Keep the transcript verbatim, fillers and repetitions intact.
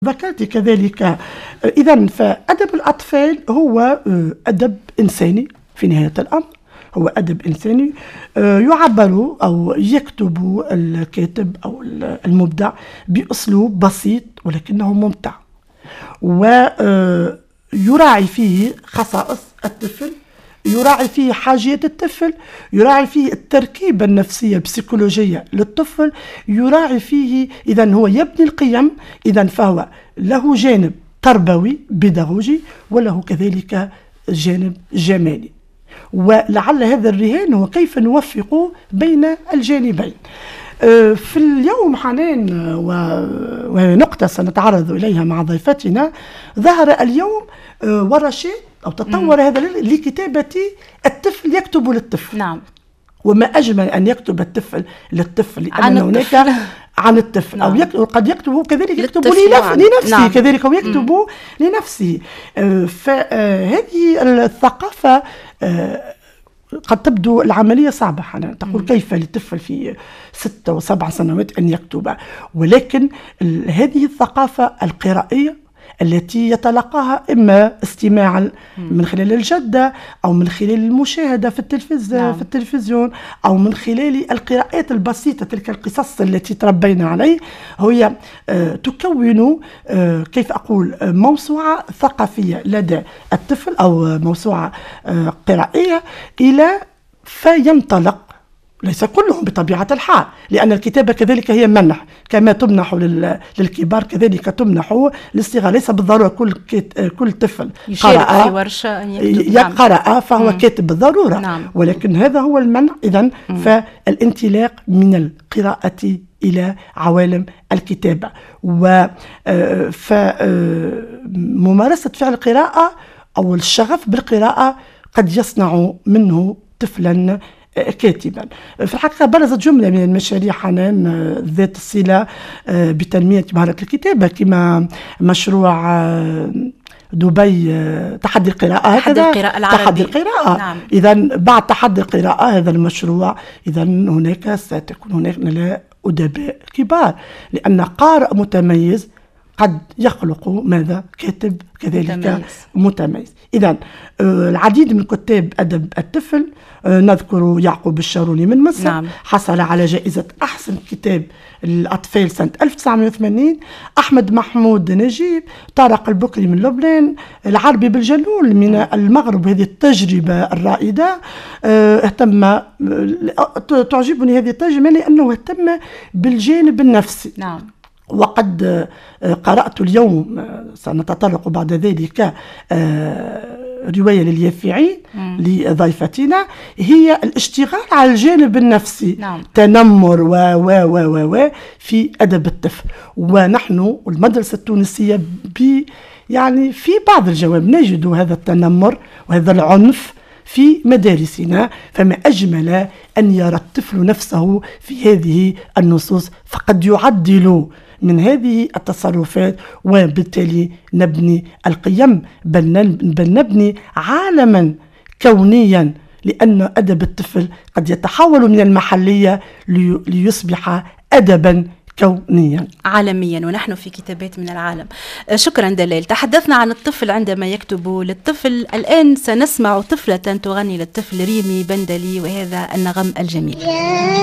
ذكرت كذلك. إذا فأدب الأطفال هو أدب إنساني في نهاية الأمر، هو أدب إنساني يعبر أو يكتب الكاتب أو المبدع بأسلوب بسيط ولكنه ممتع، ويراعي فيه خصائص الطفل، يراعي فيه حاجيات الطفل، يراعي فيه التركيبة النفسية البسيكولوجية للطفل، يراعي فيه إذن هو يبني القيم. إذن فهو له جانب تربوي بيداغوجي وله كذلك جانب جمالي، ولعل هذا الرهان هو كيف نوفق بين الجانبين. في اليوم حنان، وهي نقطة سنتعرض إليها مع ضيفتنا، ظهر اليوم ورشات أو تطور مم. هذا لكتابة الطفل يكتب للطفل. نعم. وما أجمل أن يكتب الطفل للطفل، لأن عن هناك الطفل. عن الطفل. نعم. أو يكتب قد يكتب كذلك يكتب لنفسه. لنفسه. نعم. كذلك هو يكتب مم. لنفسه. فهذه الثقافة قد تبدو العملية صعبة حنان، تقول كيف للطفل في ستة وسبع سنوات أن يكتب، ولكن هذه الثقافة القرائية التي يتلقاها إما استماعا من خلال الجدة أو من خلال المشاهدة في التلفزيون نعم. في التلفزيون أو من خلال القراءات البسيطة، تلك القصص التي تربينا عليه، هي آه تكون آه كيف أقول آه موسوعة ثقافية لدى الطفل أو موسوعة آه قرائية إلى فينطلق. ليس كلهم بطبيعة الحال، لأن الكتابة كذلك هي منح، كما تمنح للكبار كذلك تمنح للصغار. ليس بالضرورة كل كل طفل قرأ في ورشة يقرأ فهو مم. كاتب بالضرورة. نعم. ولكن هذا هو المنع. إذن فالانطلاق من القراءة إلى عوالم الكتابة، وممارسة فعل القراءة أو الشغف بالقراءة قد يصنع منه طفلا كاتبا. في الحقيقة برزت جملة من المشاريع حنان ذات الصلة بتنمية مهارة الكتابة، كما مشروع دبي تحدي القراءة. تحدي القراءة العربي. تحدي القراءة. نعم. إذا بعد تحدي القراءة هذا المشروع، إذا هناك ستكون هناك أدباء كبار، لأن قارئ متميز قد يخلق ماذا؟ كاتب كذلك متميز, متميز. إذن العديد من كتاب أدب الطفل، نذكر يعقوب الشاروني من مصر. نعم. حصل على جائزة أحسن كتاب الأطفال سنة ألف وتسعمائة وثمانين. أحمد محمود نجيب، طارق البكري من لبنان، العربي بالجلول من المغرب. هذه التجربة الرائدة اهتم، تعجبني هذه التجربة لأنه اهتم بالجانب النفسي. نعم. وقد قرأت اليوم، سنتطرق بعد ذلك، رواية لليافعين لضيفتنا، هي الاشتغال على الجانب النفسي. نعم. تنمر و و و و في أدب الطفل. ونحن المدرسة التونسية ب يعني في بعض الجوانب نجد هذا التنمر وهذا العنف في مدارسنا، فما أجمل أن يرى الطفل نفسه في هذه النصوص، فقد يعدل من هذه التصرفات، وبالتالي نبني القيم، بل نبني عالما كونيا، لأن أدب الطفل قد يتحول من المحلية ليصبح أدبا كونيا عالميا، ونحن في كتابات من العالم. شكرا دلال. تحدثنا عن الطفل عندما يكتب للطفل. الآن سنسمع طفلة تغني للطفل، ريمي بندلي، وهذا النغم الجميل.